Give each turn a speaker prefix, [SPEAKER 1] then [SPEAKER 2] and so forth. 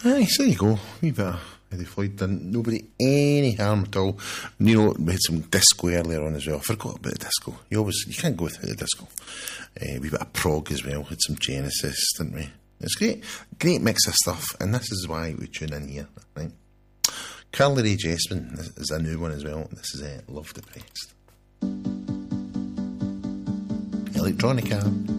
[SPEAKER 1] Aye, so there you go. Wee bit of Eddie Floyd done nobody any harm at all. You know, we had some disco earlier on as well. I forgot about the disco. You can't go without the disco. Wee bit of prog as well. Had some Genesis, didn't we? It's great mix of stuff, and this is why we tune in here, right? Carly Rae Jepsen is a new one as well. This is Love Depressed. Electronica.